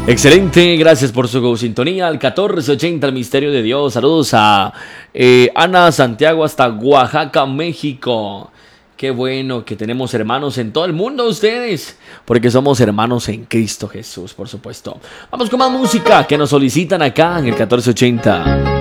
Excelente, gracias por su sintonía al 1480 el Misterio de Dios. Saludos a Ana Santiago hasta Oaxaca, México. Qué bueno que tenemos hermanos en todo el mundo ustedes, porque somos hermanos en Cristo Jesús, por supuesto. Vamos con más música que nos solicitan acá en el 1480.